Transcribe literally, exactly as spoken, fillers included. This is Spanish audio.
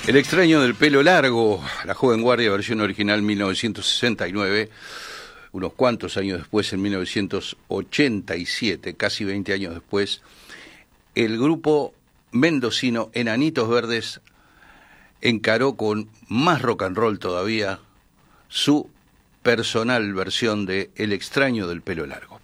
El extraño del pelo largo, La joven guardia, versión original mil novecientos sesenta y nueve, unos cuantos años después, en mil novecientos ochenta y siete, casi veinte años después, el grupo mendocino Enanitos Verdes encaró con más rock and roll todavía su personal versión de El extraño del pelo largo.